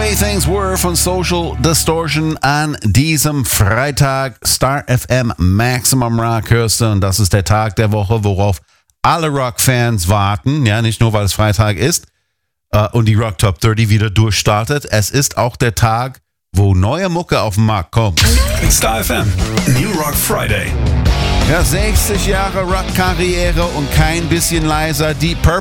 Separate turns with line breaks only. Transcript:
Way Things Were von Social Distortion an diesem Freitag. Star FM Maximum Rock hörst du, und das ist der Tag der Woche, worauf alle Rock-Fans warten. Ja, nicht nur, weil es Freitag ist und die Rock Top 30 wieder durchstartet. Es ist auch der Tag, wo neue Mucke auf den Markt kommt.
Star FM New Rock Friday.
Ja, 60 Jahre Rock-Karriere und kein bisschen leiser. Deep Purple